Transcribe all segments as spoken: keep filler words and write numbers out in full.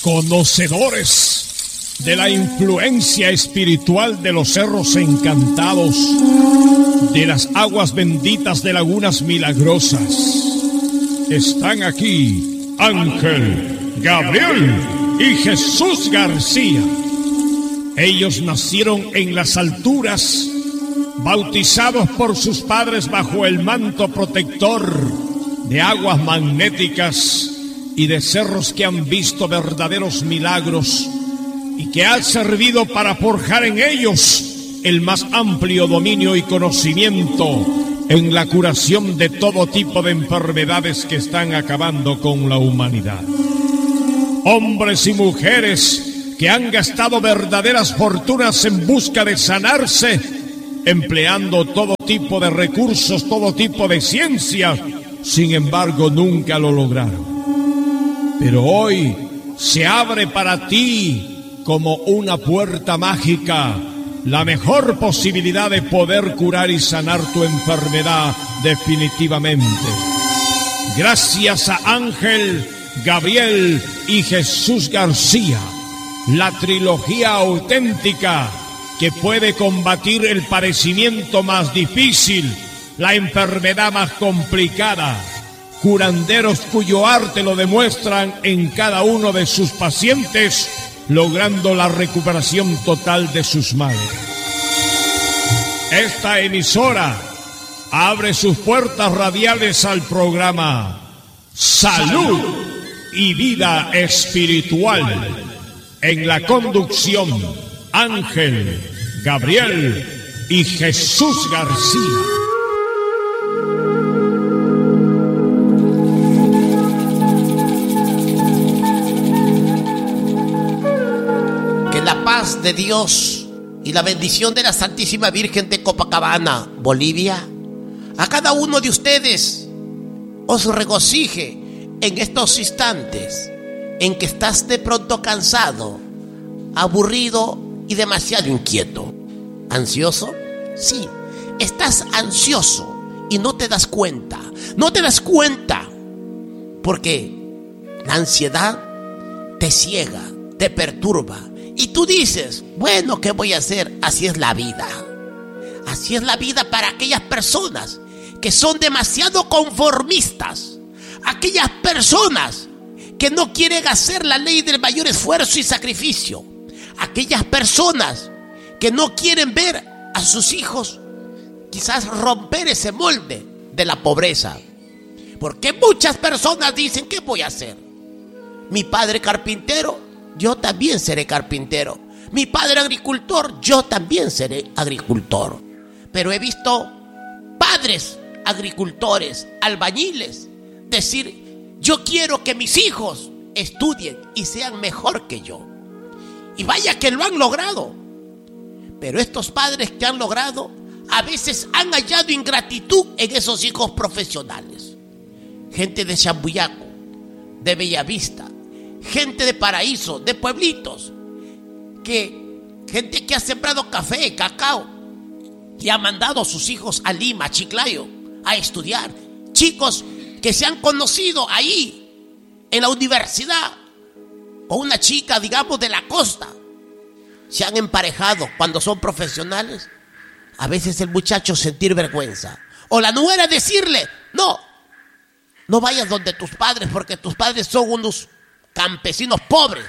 conocedores de la influencia espiritual de los cerros encantados, de las aguas benditas de lagunas milagrosas. Están aquí Ángel, Gabriel y Jesús García. Ellos nacieron en las alturas, bautizados por sus padres bajo el manto protector de aguas magnéticas y de cerros que han visto verdaderos milagros y que ha servido para forjar en ellos el más amplio dominio y conocimiento en la curación de todo tipo de enfermedades que están acabando con la humanidad. Hombres y mujeres que han gastado verdaderas fortunas en busca de sanarse, empleando todo tipo de recursos, todo tipo de ciencia, sin embargo nunca lo lograron. Pero hoy se abre para ti como una puerta mágica la mejor posibilidad de poder curar y sanar tu enfermedad definitivamente. Gracias a Ángel, Gabriel y Jesús García, la trilogía auténtica que puede combatir el padecimiento más difícil, la enfermedad más complicada. Curanderos cuyo arte lo demuestran en cada uno de sus pacientes, logrando la recuperación total de sus males. Esta emisora abre sus puertas radiales al programa Salud y Vida Espiritual. En la conducción, Ángel, Gabriel y Jesús García. De Dios y la bendición de la Santísima Virgen de Copacabana, Bolivia, a cada uno de ustedes os regocije en estos instantes en que estás de pronto cansado, aburrido y demasiado inquieto. ¿Ansioso? Sí, estás ansioso y no te das cuenta, no te das cuenta porque la ansiedad te ciega, te perturba. Y tú dices, bueno, ¿qué voy a hacer? Así es la vida. Así es la vida para aquellas personas que son demasiado conformistas. Aquellas personas que no quieren hacer la ley del mayor esfuerzo y sacrificio. Aquellas personas que no quieren ver a sus hijos quizás romper ese molde de la pobreza. Porque muchas personas dicen, ¿qué voy a hacer? Mi padre carpintero, yo también seré carpintero. Mi padre agricultor, yo también seré agricultor. Pero he visto padres agricultores, albañiles, decir, yo quiero que mis hijos estudien y sean mejor que yo. Y vaya que lo han logrado. Pero estos padres que han logrado, a veces han hallado ingratitud en esos hijos profesionales. Gente de Chambuyaco, de Bellavista, gente de Paraíso, de pueblitos, que gente que ha sembrado café, cacao, y ha mandado a sus hijos a Lima, a Chiclayo, a estudiar. Chicos que se han conocido ahí, en la universidad, o una chica, digamos, de la costa, se han emparejado cuando son profesionales. A veces el muchacho sentir vergüenza, o la nuera decirle, no, no vayas donde tus padres, porque tus padres son unos campesinos pobres.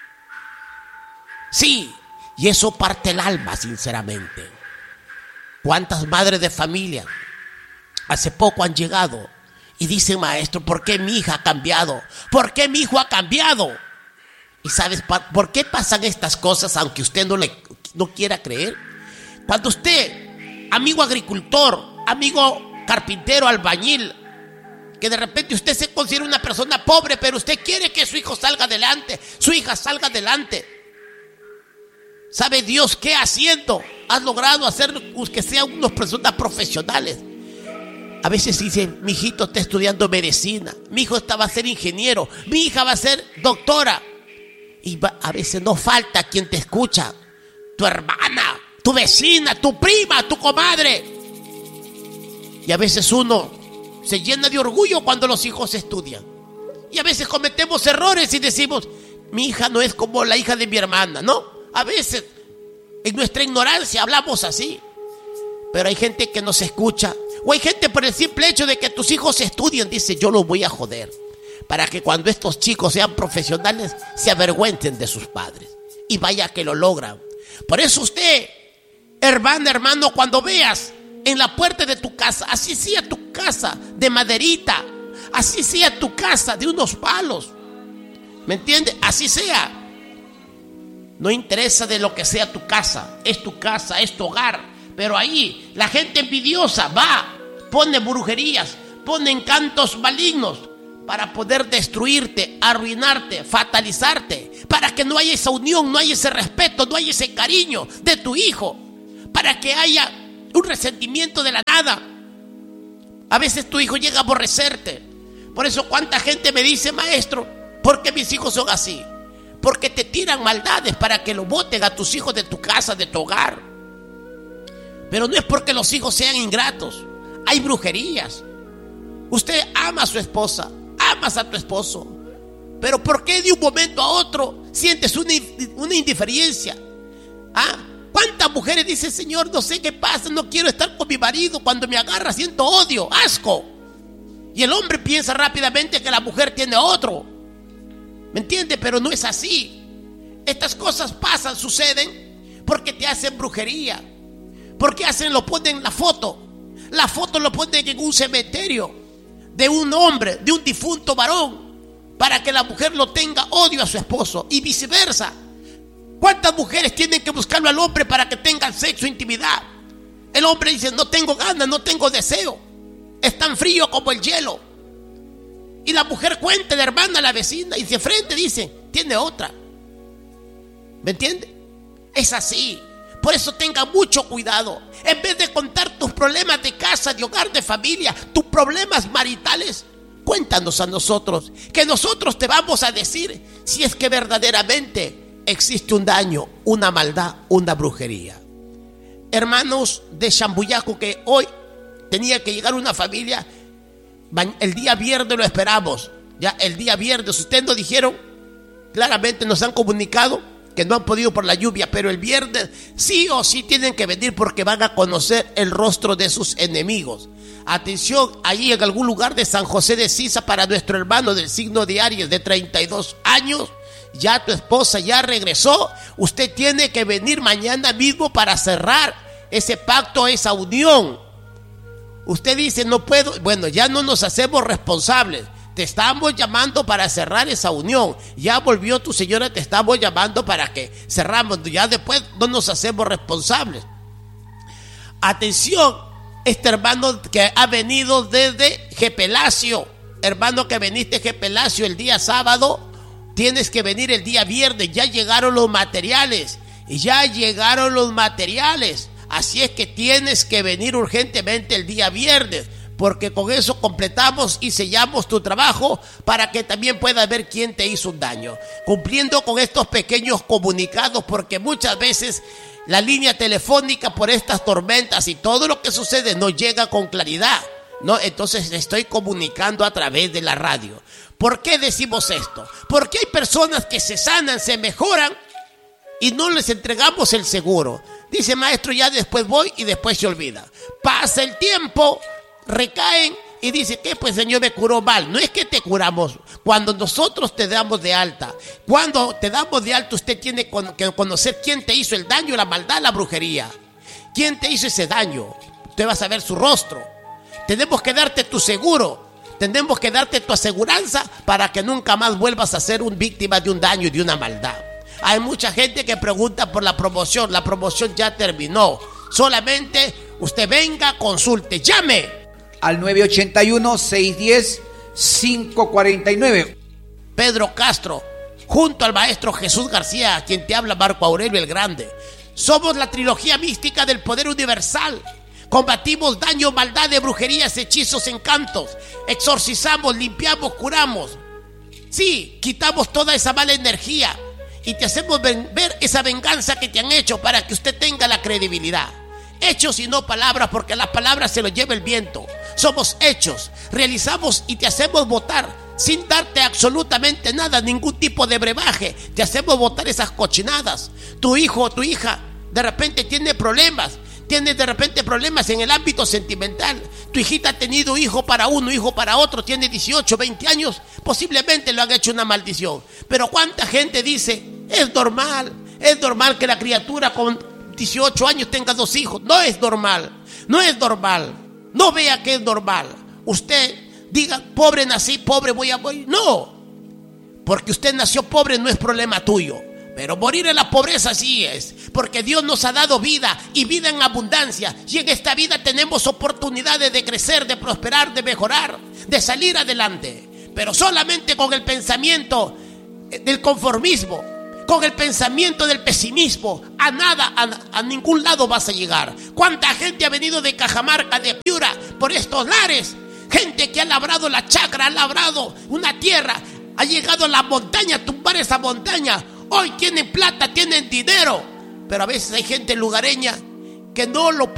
Sí, y eso parte el alma, sinceramente. ¿Cuántas madres de familia hace poco han llegado y dicen, maestro, ¿por qué mi hija ha cambiado? ¿Por qué mi hijo ha cambiado? ¿Y sabes por qué pasan estas cosas, aunque usted no, le, no quiera creer? Cuando usted, amigo agricultor, amigo carpintero, albañil, que de repente usted se considera una persona pobre, pero usted quiere que su hijo salga adelante, su hija salga adelante. ¿Sabe Dios qué haciendo? Has logrado hacer que sean unas personas profesionales. A veces dicen, mi hijito está estudiando medicina, mi hijo está, va a ser ingeniero, mi hija va a ser doctora. Y va, a veces no falta quien te escucha, tu hermana, tu vecina, tu prima, tu comadre. Y a veces uno se llena de orgullo cuando los hijos estudian. Y a veces cometemos errores y decimos, mi hija no es como la hija de mi hermana, ¿no? A veces, en nuestra ignorancia, hablamos así. Pero hay gente que nos escucha. O hay gente por el simple hecho de que tus hijos estudien, dice, yo los voy a joder. Para que cuando estos chicos sean profesionales, se avergüencen de sus padres. Y vaya que lo logran. Por eso usted, hermana, hermano, cuando veas en la puerta de tu casa, así sea tu casa de maderita, así sea tu casa de unos palos, ¿me entiende? Así sea. No interesa de lo que sea tu casa, es tu casa, es tu hogar. Pero ahí la gente envidiosa va, pone brujerías, pone encantos malignos para poder destruirte, arruinarte, fatalizarte, para que no haya esa unión, no haya ese respeto, no haya ese cariño de tu hijo, para que haya un resentimiento de la nada. A veces tu hijo llega a aborrecerte. Por eso cuánta gente me dice, maestro, ¿por qué mis hijos son así? Porque te tiran maldades para que lo boten a tus hijos de tu casa, de tu hogar. Pero no es porque los hijos sean ingratos. Hay brujerías. Usted ama a su esposa, amas a tu esposo, pero ¿por qué de un momento a otro sientes una, una indiferencia? ¿Ah? ¿Cuántas mujeres dicen, Señor, no sé qué pasa, no quiero estar con mi marido, cuando me agarra siento odio, asco? Y el hombre piensa rápidamente que la mujer tiene otro. ¿Me entiende? Pero no es así. Estas cosas pasan, suceden porque te hacen brujería. Porque hacen, lo ponen la foto. La foto lo ponen en un cementerio de un hombre, de un difunto varón, para que la mujer lo tenga odio a su esposo y viceversa. ¿Cuántas mujeres tienen que buscarlo al hombre para que tengan sexo, intimidad? El hombre dice, no tengo ganas, no tengo deseo, es tan frío como el hielo. Y la mujer cuenta, la hermana, la vecina, y de frente dice, tiene otra. ¿Me entiende? Es así. Por eso tenga mucho cuidado. En vez de contar tus problemas de casa, de hogar, de familia, tus problemas maritales, cuéntanos a nosotros, que nosotros te vamos a decir si es que verdaderamente existe un daño, una maldad, una brujería. Hermanos de Chambuyaco, que hoy tenía que llegar una familia, el día viernes lo esperamos. Ya el día viernes, ustedes nos dijeron, claramente nos han comunicado que no han podido por la lluvia, pero el viernes sí o sí tienen que venir porque van a conocer el rostro de sus enemigos. Atención, allí en algún lugar de San José de Sisa, para nuestro hermano del signo de Aries de treinta y dos años, ya tu esposa ya regresó. Usted tiene que venir mañana mismo para cerrar ese pacto, esa unión. Usted dice, no puedo, bueno, ya no nos hacemos responsables. Te estamos llamando para cerrar esa unión. Ya volvió tu señora, te estamos llamando para que cerramos. Ya después no nos hacemos responsables. Atención, este hermano que ha venido desde Gepelacio, hermano que veniste Gepelacio el día sábado, tienes que venir el día viernes. Ya llegaron los materiales, ya llegaron los materiales. Así es que tienes que venir urgentemente el día viernes, porque con eso completamos y sellamos tu trabajo para que también puedas ver quién te hizo un daño. Cumpliendo con estos pequeños comunicados, porque muchas veces la línea telefónica por estas tormentas y todo lo que sucede no llega con claridad, ¿no? Entonces estoy comunicando a través de la radio. ¿Por qué decimos esto? Porque hay personas que se sanan, se mejoran y no les entregamos el seguro. Dice, maestro, ya después voy y después se olvida. Pasa el tiempo, recaen y dice que pues Señor me curó mal. No es que te curamos. Cuando nosotros te damos de alta, cuando te damos de alta, usted tiene que conocer quién te hizo el daño, la maldad, la brujería. ¿Quién te hizo ese daño? Usted va a saber su rostro. Tenemos que darte tu seguro, tenemos que darte tu aseguranza para que nunca más vuelvas a ser una víctima de un daño y de una maldad. Hay mucha gente que pregunta por la promoción. La promoción ya terminó. Solamente usted venga, consulte, llame al nueve ocho uno, seis uno cero, cinco cuatro nueve. Pedro Castro, junto al maestro Jesús García, a quien te habla Marco Aurelio el Grande. Somos la trilogía mística del poder universal. Combatimos daño, maldad, de brujerías, hechizos, encantos. Exorcizamos, limpiamos, curamos. Sí, quitamos toda esa mala energía y te hacemos ver esa venganza que te han hecho para que usted tenga la credibilidad. Hechos y no palabras, porque las palabras se lo lleva el viento. Somos hechos, realizamos y te hacemos votar sin darte absolutamente nada, ningún tipo de brebaje. Te hacemos botar esas cochinadas. Tu hijo o tu hija de repente tiene problemas. Tiene de repente problemas en el ámbito sentimental. Tu hijita ha tenido hijo para uno, hijo para otro, tiene dieciocho, veinte años. Posiblemente lo han hecho una maldición. Pero ¿cuánta gente dice, es normal, es normal que la criatura con dieciocho años tenga dos hijos? No es normal, no es normal. No vea que es normal. Usted diga, pobre nací, pobre voy a morir. No, porque usted nació pobre no es problema tuyo. Pero morir en la pobreza sí es, porque Dios nos ha dado vida y vida en abundancia. Y en esta vida tenemos oportunidades de crecer, de prosperar, de mejorar, de salir adelante. Pero solamente con el pensamiento del conformismo, con el pensamiento del pesimismo, a nada, a, a ningún lado vas a llegar. ¿Cuánta gente ha venido de Cajamarca, de Piura, por estos lares? Gente que ha labrado la chacra, ha labrado una tierra, ha llegado a la montaña, a tumbar esa montaña. Hoy tienen plata, tienen dinero, pero a veces hay gente lugareña que no lo